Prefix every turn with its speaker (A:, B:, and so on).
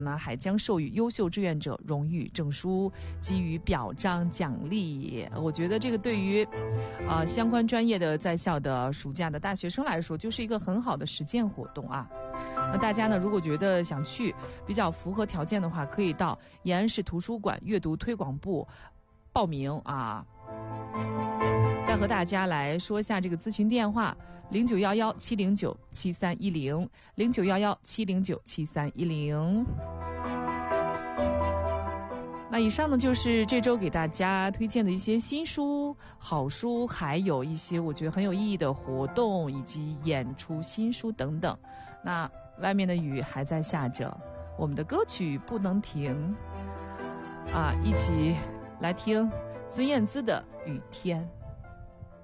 A: 呢，还将授予优秀志愿者荣誉证书，给予表彰奖励。我觉得这个对于相关专业的在校的暑假的大学生来说，就是一个很好的实践活动啊。那大家呢，如果觉得想去比较符合条件的话，可以到延安市图书馆阅读推广部报名啊。再和大家来说一下这个咨询电话：0911-709-7310 0911-709-7310。那以上呢就是这周给大家推荐的一些新书、好书，还有一些我觉得很有意义的活动以及演出新书等等。那外面的雨还在下着，我们的歌曲不能停啊！一起来听孙燕姿的《雨天》。